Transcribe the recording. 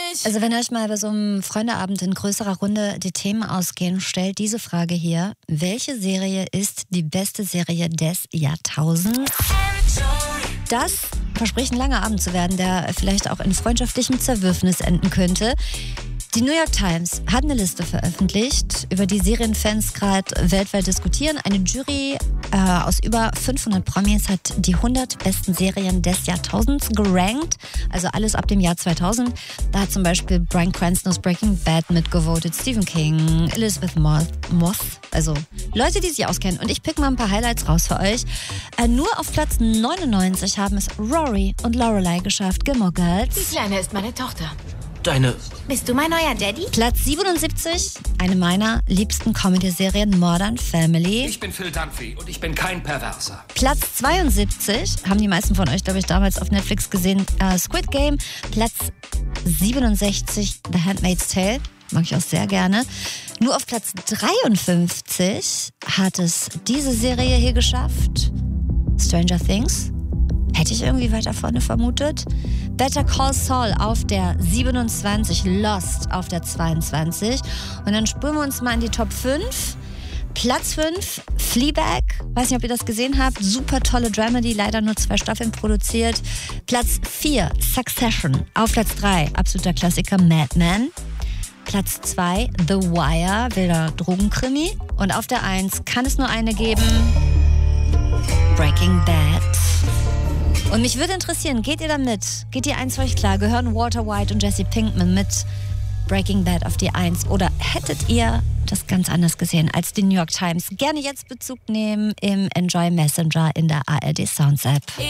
Also wenn euch mal bei so einem Freundeabend in größerer Runde die Themen ausgehen, stellt diese Frage hier. Welche Serie ist die beste Serie des Jahrtausends? Das verspricht ein langer Abend zu werden, der vielleicht auch in freundschaftlichem Zerwürfnis enden könnte. Die New York Times hat eine Liste veröffentlicht, über die Serienfans gerade weltweit diskutieren. Eine Jury aus über 500 Promis hat die 100 besten Serien des Jahrtausends gerankt, also alles ab dem Jahr 2000. Da hat zum Beispiel Bryan Cranston aus Breaking Bad mitgevotet, Stephen King, Elizabeth Moss, also Leute, die sich auskennen. Und ich pick mal ein paar Highlights raus für euch. Nur auf Platz 99 haben es Rory und Lorelai geschafft, Gilmore Girls. Die Kleine ist meine Tochter. Bist du mein neuer Daddy? Platz 77, eine meiner liebsten Comedy-Serien, Modern Family. Ich bin Phil Dunphy und ich bin kein Perverser. Platz 72, haben die meisten von euch, glaube ich, damals auf Netflix gesehen, Squid Game. Platz 67, The Handmaid's Tale, mag ich auch sehr gerne. Nur auf Platz 53 hat es diese Serie hier geschafft, Stranger Things. Hätte ich irgendwie weiter vorne vermutet. Better Call Saul auf der 27, Lost auf der 22. Und dann spüren wir uns mal in die Top 5. Platz 5, Fleabag. Weiß nicht, ob ihr das gesehen habt. Super tolle Dramedy, leider nur 2 Staffeln produziert. Platz 4, Succession. Auf Platz 3, absoluter Klassiker, Mad Men. Platz 2, The Wire, wilder Drogenkrimi. Und auf der 1 kann es nur eine geben, Breaking Bad. Und mich würde interessieren, geht ihr da mit? Geht die 1 für euch klar? Gehören Walter White und Jesse Pinkman mit Breaking Bad auf die 1? Oder hättet ihr das ganz anders gesehen als die New York Times? Gerne jetzt Bezug nehmen im Enjoy Messenger in der ARD Sounds App.